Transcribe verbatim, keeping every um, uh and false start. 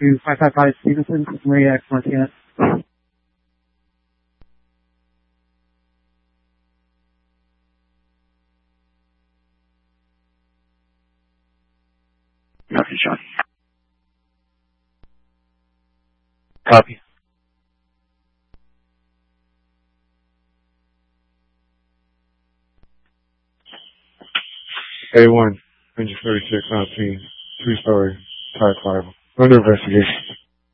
to five five five Stevenson, Maria X Martinez. Copy, Sean. Copy. A one, engine thirty-six, nineteen, three-story, type five. Under investigation.